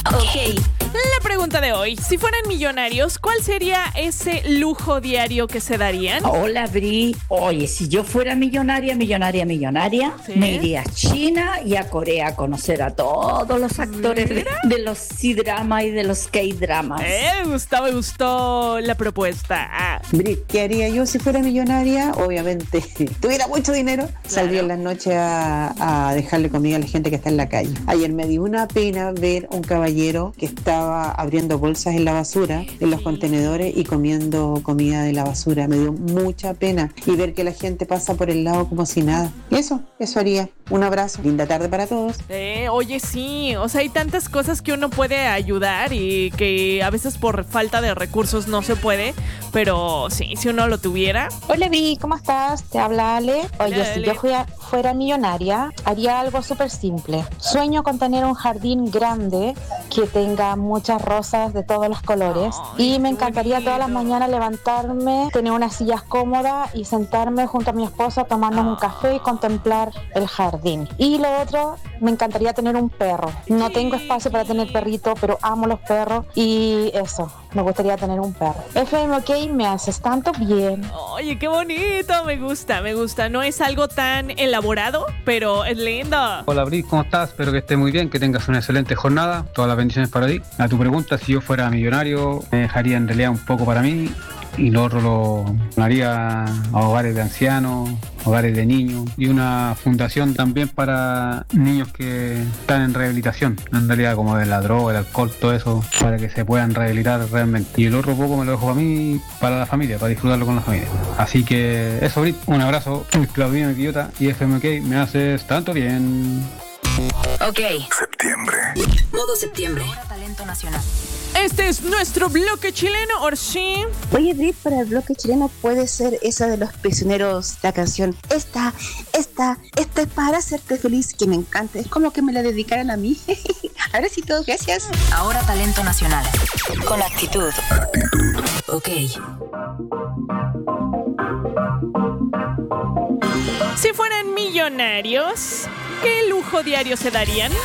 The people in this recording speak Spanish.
Ok. La pregunta de hoy, si fueran millonarios, ¿cuál sería ese lujo diario que se darían? Hola, Bri. Oye, si yo fuera millonaria, ¿Sí? me iría a China y a Corea a conocer a todos los actores de los C-drama y de los K-dramas. Me gustó la propuesta. Bri, ¿qué haría yo si fuera millonaria? Obviamente, tuviera mucho dinero, saldría en las noches a dejarle comida a la gente que está en la calle. Ayer me dio una pena ver un caballero que estaba abriendo bolsas en la basura, en los contenedores y comiendo comida de la basura. Me dio mucha pena y ver que la gente pasa por el lado como si nada. Y eso haría. Un abrazo, linda tarde para todos. Oye, sí, o sea, hay tantas cosas que uno puede ayudar y que a veces por falta de recursos no se puede, pero sí, si uno lo tuviera. Hola Vi, ¿cómo estás? Te habla Ale. Oye, Hola, si Ale. yo fuera millonaria, haría algo súper simple. Sueño con tener un jardín grande que tenga muchas rosas de todos los colores. Ay, Y me qué encantaría todas las bonito. mañanas levantarme, tener unas sillas cómodas y sentarme junto a mi esposo a tomarnos un café y contemplar el jardín. Y lo otro, me encantaría tener un perro. No tengo espacio para tener perrito, pero amo los perros y eso, me gustaría tener un perro. FM OK, me haces tanto bien. Oye, qué bonito, me gusta. No es algo tan elaborado, pero es lindo. Hola Bri, ¿cómo estás? Espero que estés muy bien, que tengas una excelente jornada. Todas las bendiciones para ti. A tu pregunta, si yo fuera millonario, me dejaría en realidad un poco para mí y lo otro lo donaría a hogares de ancianos, hogares de niños y una fundación también para niños que están en rehabilitación, en realidad como de la droga, el alcohol, todo eso, para que se puedan rehabilitar realmente. Y el otro poco me lo dejo para mí, para la familia, para disfrutarlo con la familia. Así que eso, Brit, un abrazo, Claudino Quillota y FM OK, me haces tanto bien. Ok. Septiembre. Modo septiembre. Ahora talento nacional. Este es nuestro bloque chileno, Orsi. Oye, Brit, para el bloque chileno puede ser esa de los prisioneros, la canción Esta es para hacerte feliz, que me encanta, es como que me la dedicaran a mí. Ahora sí, todos, gracias. Ahora talento nacional. Con actitud. Ok. Si fueran millonarios, ¿qué lujo diario se darían?